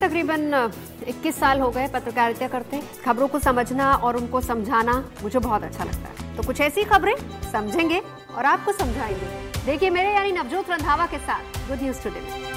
तकरीबन 21 साल हो गए पत्रकारिता करते। खबरों को समझना और उनको समझाना मुझे बहुत अच्छा लगता है। तो कुछ ऐसी खबरें समझेंगे और आपको समझाएंगे। देखिए मेरे यानी नवजोत रंधावा के साथ गुड न्यूज टुडे में।